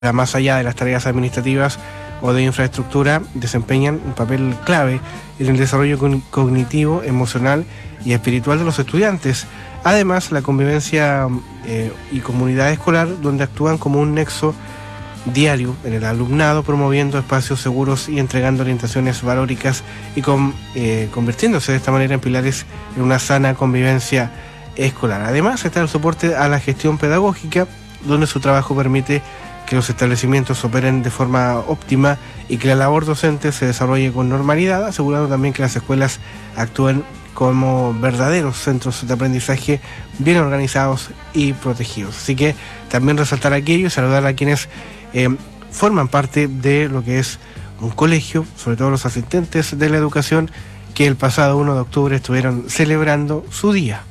más allá de las tareas administrativas o de infraestructura, desempeñan un papel clave en el desarrollo cognitivo, emocional y espiritual de los estudiantes. Además, la convivencia y comunidad escolar, donde actúan como un nexo diario en el alumnado, promoviendo espacios seguros y entregando orientaciones valóricas y convirtiéndose de esta manera en pilares en una sana convivencia escolar. Además, está el soporte a la gestión pedagógica, donde su trabajo permite que los establecimientos operen de forma óptima y que la labor docente se desarrolle con normalidad, asegurando también que las escuelas actúen como verdaderos centros de aprendizaje bien organizados y protegidos. Así que también resaltar aquello y saludar a quienes forman parte de lo que es un colegio, sobre todo los asistentes de la educación, que el pasado 1 de octubre estuvieron celebrando su día.